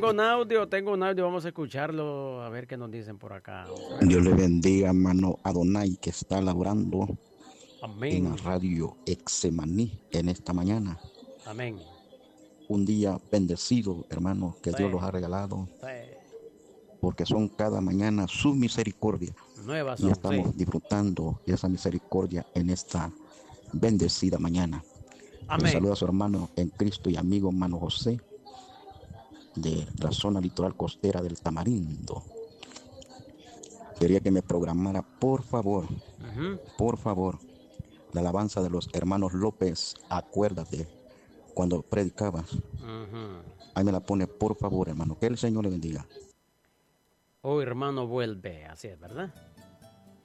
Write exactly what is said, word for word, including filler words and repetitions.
tengo un audio, tengo un audio, vamos a escucharlo, a ver qué nos dicen por acá. Dios le bendiga, hermano Adonai, que está laborando Amén. en la radio Exemaní en esta mañana. Amén. Un día bendecido, hermano, que Sí. Dios los ha regalado, Sí. porque son cada mañana su misericordia. Nuevas Y son, estamos sí. disfrutando esa misericordia en esta bendecida mañana. Le Amén. saluda a su hermano en Cristo y amigo, hermano José, de la zona litoral costera del Tamarindo. Quería que me programara, por favor, Uh-huh. por favor, la alabanza de los hermanos López, acuérdate, cuando predicabas. Uh-huh. Ahí me la pone, por favor, hermano. Que el Señor le bendiga. Oh, hermano, vuelve. Así es, ¿verdad?